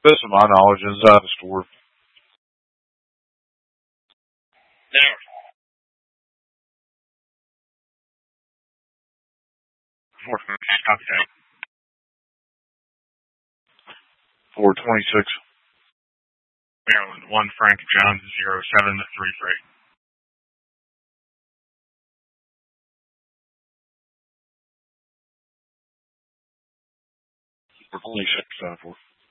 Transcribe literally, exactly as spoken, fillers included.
Best of my knowledge, inside the store. Now, four twenty-six, copy that. four twenty-six. Maryland, one Frank Jones, zero seven three three. four twenty-six, uh, four.